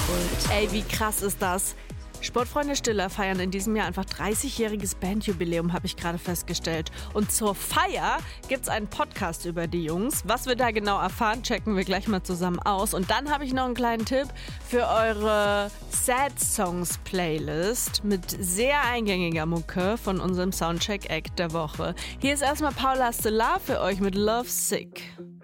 abgeholt. Ey, wie krass ist das? Sportfreunde Stiller feiern in diesem Jahr einfach 30-jähriges Bandjubiläum, habe ich gerade festgestellt. Und zur Feier gibt's einen Podcast über die Jungs. Was wir da genau erfahren, checken wir gleich mal zusammen aus. Und dann habe ich noch einen kleinen Tipp für eure Sad Songs Playlist mit sehr eingängiger Mucke von unserem Soundcheck-Act der Woche. Hier ist erstmal Paula Stellar für euch mit Love Sick.